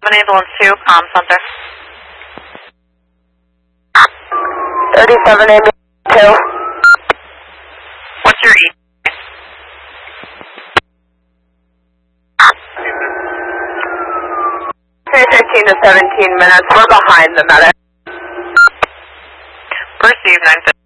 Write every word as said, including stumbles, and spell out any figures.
Ambulance two, comm center. thirty-seven ambulance two. What's your E? three fifteen to seventeen minutes. We're behind the medic. Received nine fifty.